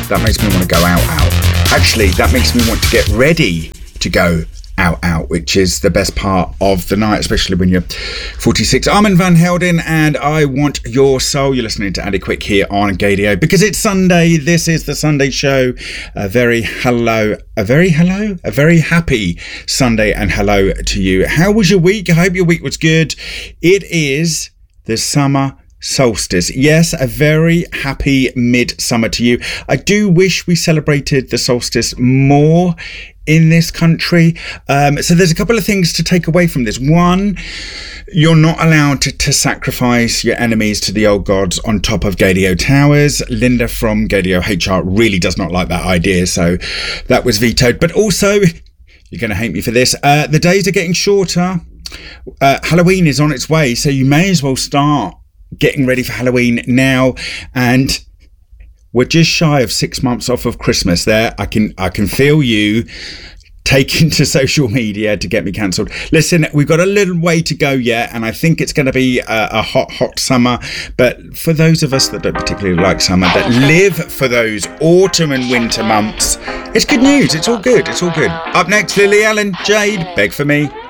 that makes me want to go out. Actually, that makes me want to get ready to go out, which is the best part of the night, especially when you're 46. Armand Van Helden, and I Want Your Soul. You're listening to Andy Quick here on Gaydio because it's Sunday. This is the Sunday show. A very happy Sunday, and hello to you. How was your week? I hope your week was good. It is the summer solstice. Yes, a very happy midsummer to you. I do wish we celebrated the solstice more in this country. So there's a couple of things to take away from this. One, you're not allowed to sacrifice your enemies to the old gods on top of Gaydio Towers. Linda from Gaydio HR really does not like that idea, so that was vetoed. But also, you're going to hate me for this, the days are getting shorter. Halloween is on its way, so you may as well start getting ready for Halloween now. And we're just shy of 6 months off of Christmas there. I can feel you taking to social media to get me cancelled. Listen, we've got a little way to go yet, and I think it's going to be a hot summer. But for those of us that don't particularly like summer, that live for those autumn and winter months, it's good news. It's all good. Up next, Lily Allen, Jade, Beg For Me.